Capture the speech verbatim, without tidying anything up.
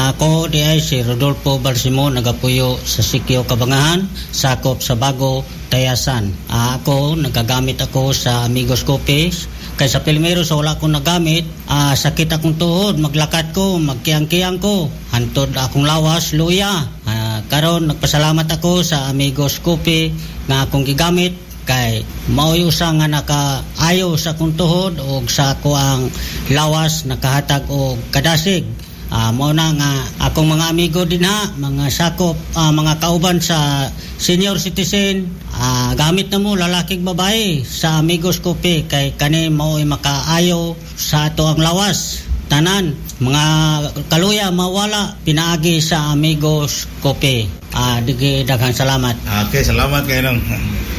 Ako di ay si Rodolfo Balsimo, nagapuyo sa Sikyo Kabangahan, sakop sa Bago, Tayasan. Uh, ako, nagagamit ako sa Amigos Coffees. Kaya sa Pilmero sa wala akong nagamit, uh, sakit akong tuhod, maglakad ko, magkiyang-kiyang ko, hantod akong lawas, luya. Uh, karon nagpasalamat ako sa Amigos Coffee nga akong gigamit, kay maoy usa nga nakaayo sa akong tuhod o sa ako ang lawas nakahatag og kadasig. Uh, mao na nga akong mga amigo din ha, mga sakop, uh, mga kauban sa senior citizen, uh, gamit na mo lalaking babae sa Amigos Coffee, kay kani mao'y makaayo sa ato ang lawas. Tanan, mga kaluya mawala, pinaagi sa Amigos Coffee. Uh, digi daghang salamat. Okay, salamat kayo nang